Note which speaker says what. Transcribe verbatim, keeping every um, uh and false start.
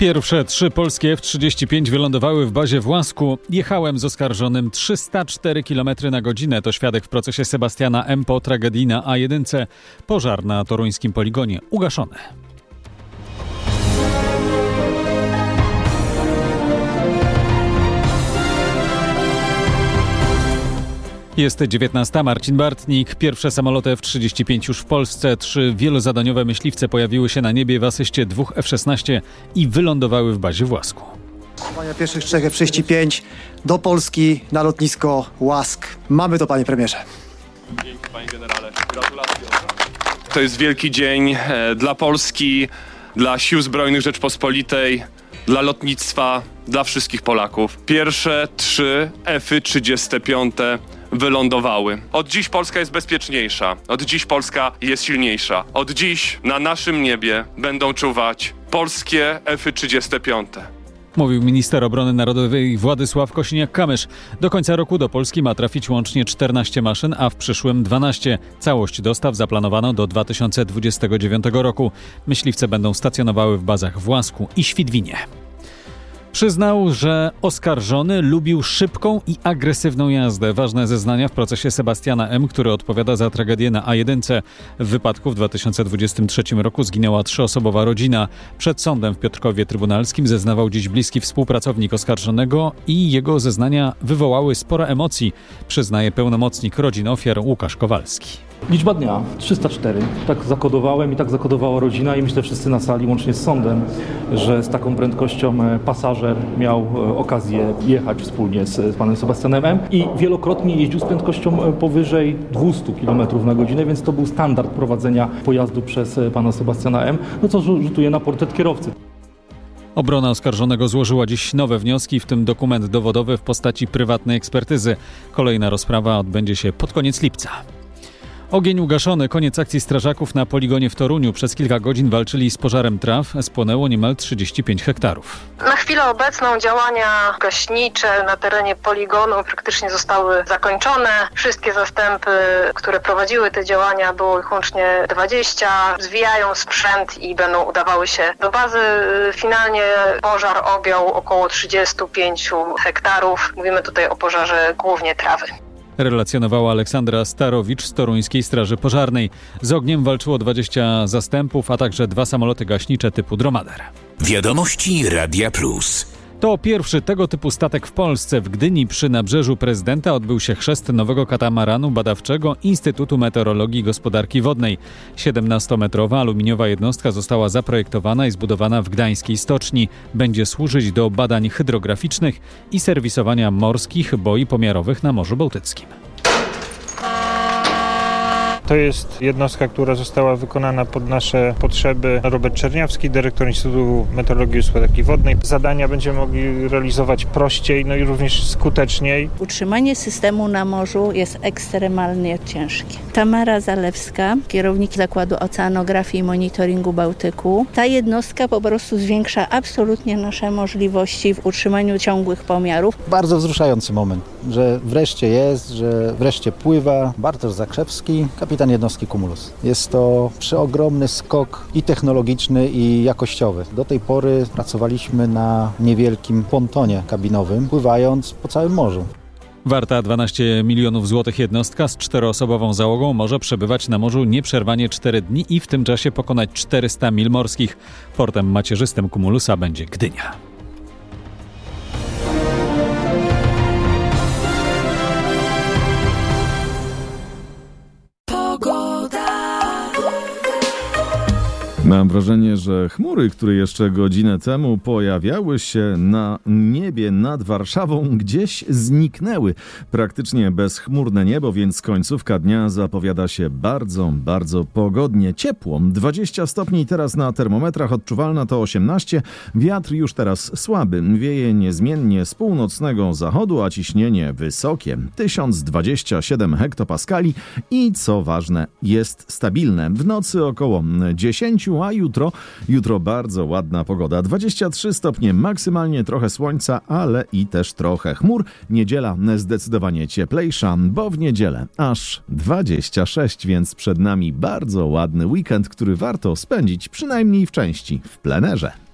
Speaker 1: Pierwsze trzy polskie F trzydzieści pięć wylądowały w bazie w Łasku. Jechałem z oskarżonym trzysta cztery kilometry na godzinę. To świadek w procesie Sebastiana M. po tragedii na A jeden. Pożar na toruńskim poligonie ugaszony. Jest dziewiętnasta. Marcin Bartnik. Pierwsze samoloty F trzydzieści pięć już w Polsce. Trzy wielozadaniowe myśliwce pojawiły się na niebie w asyście dwóch F szesnaście i wylądowały w bazie w Łasku.
Speaker 2: Panie pierwszych trzech F trzydzieści pięć do Polski na lotnisko Łask. Mamy to, panie premierze.
Speaker 3: Dzięki, panie generale. Gratulacje. To jest wielki dzień e, dla Polski, dla Sił Zbrojnych Rzeczpospolitej, dla lotnictwa, dla wszystkich Polaków. Pierwsze trzy F trzydzieści pięć wylądowały. Od dziś Polska jest bezpieczniejsza. Od dziś Polska jest silniejsza. Od dziś na naszym niebie będą czuwać polskie F trzydzieści pięć.
Speaker 1: Mówił minister obrony narodowej Władysław Kosiniak-Kamysz. Do końca roku do Polski ma trafić łącznie czternaście maszyn, a w przyszłym dwanaście. Całość dostaw zaplanowano do dwa tysiące dwudziestego dziewiątego roku. Myśliwce będą stacjonowały w bazach w Łasku i Świdwinie. Przyznał, że oskarżony lubił szybką i agresywną jazdę. Ważne zeznania w procesie Sebastiana M., który odpowiada za tragedię na A jeden. W wypadku w dwa tysiące dwudziestym trzecim roku zginęła trzyosobowa rodzina. Przed sądem w Piotrkowie Trybunalskim zeznawał dziś bliski współpracownik oskarżonego i jego zeznania wywołały sporo emocji, przyznaje pełnomocnik rodzin ofiar Łukasz Kowalski.
Speaker 4: Liczba dnia trzysta cztery. Tak zakodowałem i tak zakodowała rodzina i myślę wszyscy na sali, łącznie z sądem, że z taką prędkością pasażer miał okazję jechać wspólnie z, z panem Sebastianem M. i wielokrotnie jeździł z prędkością powyżej dwieście kilometrów na godzinę, więc to był standard prowadzenia pojazdu przez pana Sebastiana M., no co rzutuje na portret kierowcy.
Speaker 1: Obrona oskarżonego złożyła dziś nowe wnioski, w tym dokument dowodowy w postaci prywatnej ekspertyzy. Kolejna rozprawa odbędzie się pod koniec lipca. Ogień ugaszony. Koniec akcji strażaków na poligonie w Toruniu. Przez kilka godzin walczyli z pożarem traw. Spłonęło niemal trzydzieści pięć hektarów.
Speaker 5: Na chwilę obecną działania gaśnicze na terenie poligonu praktycznie zostały zakończone. Wszystkie zastępy, które prowadziły te działania, było ich łącznie dwadzieścia. Zwijają sprzęt i będą udawały się do bazy. Finalnie pożar objął około trzydzieści pięć hektarów. Mówimy tutaj o pożarze głównie trawy.
Speaker 1: Relacjonowała Aleksandra Starowicz z Toruńskiej Straży Pożarnej. Z ogniem walczyło dwadzieścia zastępów, a także dwa samoloty gaśnicze typu Dromader.
Speaker 6: Wiadomości Radia Plus.
Speaker 1: To pierwszy tego typu statek w Polsce. W Gdyni przy Nabrzeżu Prezydenta odbył się chrzest nowego katamaranu badawczego Instytutu Meteorologii i Gospodarki Wodnej. siedemnastometrowa aluminiowa jednostka została zaprojektowana i zbudowana w gdańskiej stoczni. Będzie służyć do badań hydrograficznych i serwisowania morskich boi pomiarowych na Morzu Bałtyckim.
Speaker 7: To jest jednostka, która została wykonana pod nasze potrzeby. Robert Czerniawski, dyrektor Instytutu Meteorologii i Gospodarki Wodnej. Zadania będziemy mogli realizować prościej, no i również skuteczniej.
Speaker 8: Utrzymanie systemu na morzu jest ekstremalnie ciężkie. Tamara Zalewska, kierownik Zakładu Oceanografii i Monitoringu Bałtyku. Ta jednostka po prostu zwiększa absolutnie nasze możliwości w utrzymaniu ciągłych pomiarów.
Speaker 9: Bardzo wzruszający moment, że wreszcie jest, że wreszcie pływa. Bartosz Zakrzewski, kapitan jednostki Cumulus. Jest to przeogromny skok i technologiczny, i jakościowy. Do tej pory pracowaliśmy na niewielkim pontonie kabinowym, pływając po całym morzu.
Speaker 1: Warta dwanaście milionów złotych jednostka z czteroosobową załogą może przebywać na morzu nieprzerwanie cztery dni i w tym czasie pokonać czterysta mil morskich. Portem macierzystym Cumulusa będzie Gdynia.
Speaker 10: Mam wrażenie, że chmury, które jeszcze godzinę temu pojawiały się na niebie nad Warszawą, gdzieś zniknęły. Praktycznie bezchmurne niebo, więc końcówka dnia zapowiada się bardzo, bardzo pogodnie. Ciepło. dwadzieścia stopni teraz na termometrach, odczuwalna to osiemnaście. Wiatr już teraz słaby. Wieje niezmiennie z północnego zachodu, a ciśnienie wysokie. tysiąc dwadzieścia siedem hektopaskali i co ważne, jest stabilne. W nocy około dziesięć, a jutro, jutro bardzo ładna pogoda. dwadzieścia trzy stopnie, maksymalnie trochę słońca, ale i też trochę chmur. Niedziela zdecydowanie cieplejsza, bo w niedzielę aż dwadzieścia sześć, więc przed nami bardzo ładny weekend, który warto spędzić przynajmniej w części w plenerze.